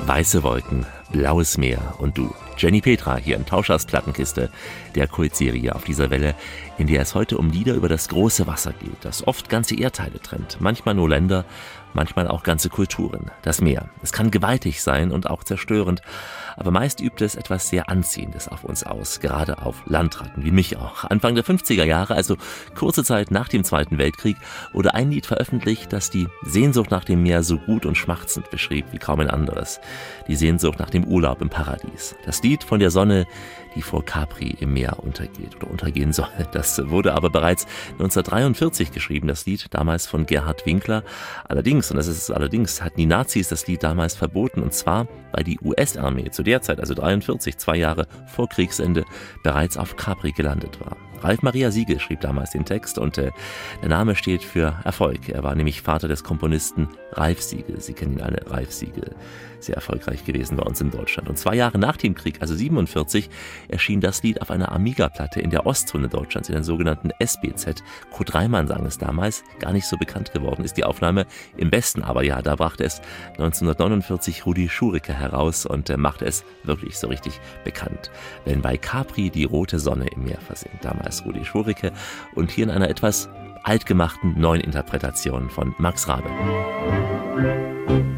Weiße Wolken, blaues Meer und du. Jenny Petra hier in Tauschers Plattenkiste, der Kultserie auf dieser Welle, in der es heute um Lieder über das große Wasser geht, das oft ganze Erdteile trennt, manchmal nur Länder, manchmal auch ganze Kulturen. Das Meer. Es kann gewaltig sein und auch zerstörend, aber meist übt es etwas sehr Anziehendes auf uns aus, gerade auf Landratten wie mich auch. Anfang der 50er Jahre, also kurze Zeit nach dem Zweiten Weltkrieg, wurde ein Lied veröffentlicht, das die Sehnsucht nach dem Meer so gut und schmachtend beschrieb wie kaum ein anderes. Die Sehnsucht nach dem Urlaub im Paradies. Das Lied von der Sonne, die vor Capri im Meer untergeht oder untergehen soll. Das wurde aber bereits 1943 geschrieben, das Lied, damals von Gerhard Winkler. Allerdings, und das ist es allerdings, hatten die Nazis das Lied damals verboten, und zwar, weil die US-Armee zu der Zeit, also 43, 2 Jahre vor Kriegsende, bereits auf Capri gelandet war. Ralf Maria Siegel schrieb damals den Text und der Name steht für Erfolg. Er war nämlich Vater des Komponisten Ralf Siegel. Sie kennen ihn alle, Ralf Siegel. Sehr erfolgreich gewesen bei uns in Deutschland. Und 2 Jahre nach dem Krieg, also 47, erschien das Lied auf einer Amiga-Platte in der Ostzone Deutschlands, in den sogenannten SBZ. Kurt Reimann sang es damals, gar nicht so bekannt geworden ist die Aufnahme im Westen. Aber ja, da brachte es 1949 Rudi Schurike heraus und machte es wirklich so richtig bekannt. Wenn bei Capri die rote Sonne im Meer versinkt, damals Rudi Schurike, und hier in einer etwas altgemachten neuen Interpretation von Max Rabe.